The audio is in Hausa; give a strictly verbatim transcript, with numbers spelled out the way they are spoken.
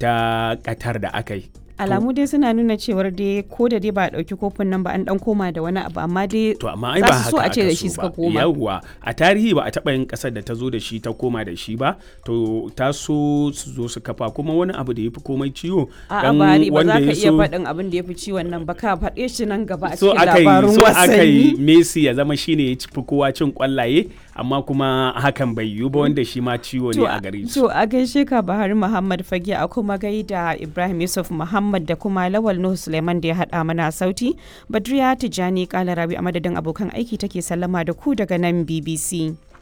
ta Qatar da aka yi. Alamu dai suna nuna cewar dai ko da dai ba a ɗauki kofin nan ba an ɗan koma da wani abu amma dai to amma ai ba za su so haka a ce aka da shi so suka ba. koma. Yawwa a tarihi ba a taɓa yin ƙasar da ta zo da shi ta koma da shi ba, to ta so su zo su kafa kuma wani abu da ya fi komai ciwo. A'a bari ba za ka iya faɗin abin da ya fi ciwon nan ba ka faɗe shi nan gaba a so cikin aka yi labarun so aka yi wasanni. Messi ya zama shine ya fi kowa cin kwallaye amma kuma hakan bai yiwu ba wanda shi ma ciwo ne a gare shi. To a gaishe ka Bahari Muhammad Fage a kuma gaida Ibrahim Yusuf Muhammad da kuma Lawal Nuhu Suleiman da ya haɗa mana sauti. Badriya Tijjani Kalarabi a madadin abokan aiki take sallama da ku daga nan B B C.